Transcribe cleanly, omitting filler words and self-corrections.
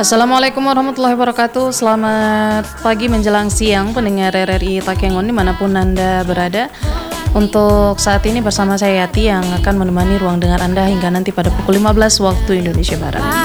Assalamualaikum warahmatullahi wabarakatuh. Selamat pagi menjelang siang pendengar RRI Takengon dimanapun Anda berada. Untuk saat ini bersama saya Yati yang akan menemani ruang dengar Anda hingga nanti pada pukul 15 waktu Indonesia Barat.